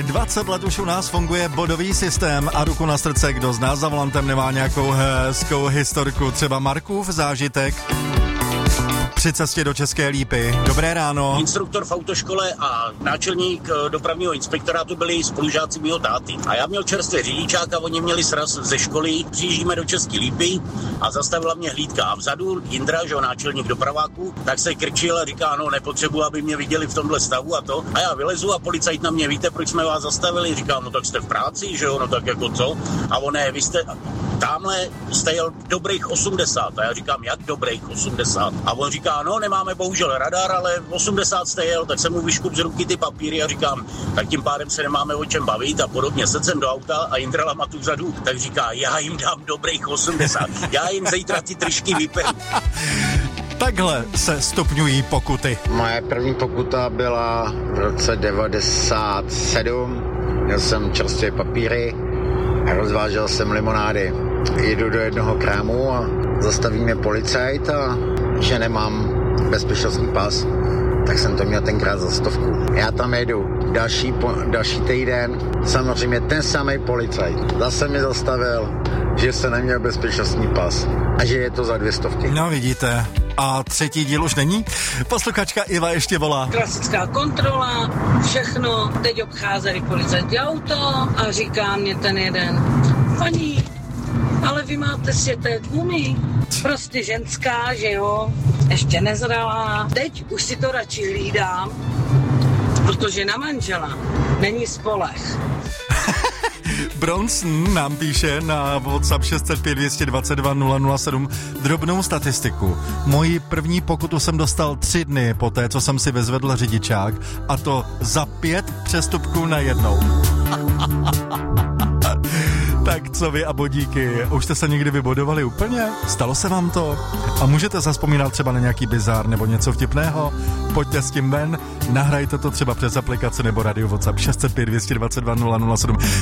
20 let už u nás funguje bodový systém a ruku na srdce, kdo z nás za volantem nemá nějakou hezkou historku, třeba Markův zážitek při cestě do České Lípy. Dobré ráno. Instruktor v autoškole a náčelník dopravního inspektorátu byli spolužáci mýho táty. A já měl čerstvě řidičák a oni měli sraz ze školy. Přijíždíme do České Lípy a zastavila mě hlídka. A vzadu Jindra, že jo, náčelník dopraváku, tak se krčil a říká, no nepotřebuji, aby mě viděli v tomhle stavu a to. A já vylezu a policajt na mě, víte, proč jsme vás zastavili? Říkám, no tak jste v práci, že jo, no tak jako co? A on ne, vy jste... Tamhle jste jel dobrých 80 a já říkám, jak dobrých 80? A on říká, no nemáme bohužel radar, ale 80 jste jel, tak jsem mu vyškup z ruky ty papíry a říkám, tak tím pádem se nemáme o čem bavit a podobně. Sedl jsem do auta a Jindra Lamatu vzadu, tak říká, já jim dám dobrých 80, já jim zítra ty trižky vyperu. Takhle se stupňují pokuty. Moje první pokuta byla v roce 97, měl jsem čerstvé papíry a rozvážel jsem limonády. Jedu do jednoho krámu a zastaví mě policajt a že nemám bezpečnostní pas, tak jsem to měl tenkrát za 100. Já tam jedu další týden, samozřejmě ten samý policajt zase mi zastavil, že se neměl bezpečnostní pas a že je to za 200. No vidíte, a třetí díl už není? Posluchačka Iva ještě volá. Klasická kontrola, všechno, teď obcházeli policajti auto a říká mě ten jeden, paní, ale vy máte světé gumy. Prostě ženská, že jo, ještě nezralá. Teď už si to radši hlídám, protože na manžela není spoleh. Bronson nám píše na WhatsApp 605 222 007 drobnou statistiku. Moji první pokutu jsem dostal 3 dny poté, co jsem si vezvedl řidičák, a to za 5 přestupků najednou. Tak co vy a bodíky, už jste se někdy vybodovali úplně? Stalo se vám to? A můžete zazpomínat třeba na nějaký bizár nebo něco vtipného? Pojďte s tím ven, nahrajte to třeba přes aplikaci nebo radio WhatsApp 605 222 007.